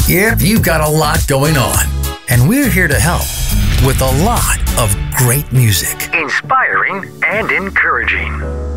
Yep, you've got a lot going on, and we're here to help with a lot of great music. Inspiring and encouraging.